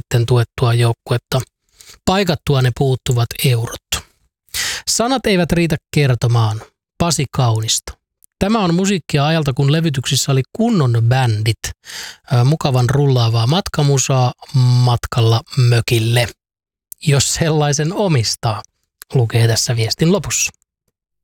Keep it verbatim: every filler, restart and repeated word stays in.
eniten tuettua joukkuetta. Paikattua ne puuttuvat eurot. Sanat eivät riitä kertomaan. Pasi Kaunisto. Tämä on musiikkia ajalta, kun levytyksissä oli kunnon bändit. Mukavan rullaavaa matkamusaa matkalla mökille. Jos sellaisen omistaa, lukee tässä viestin lopussa.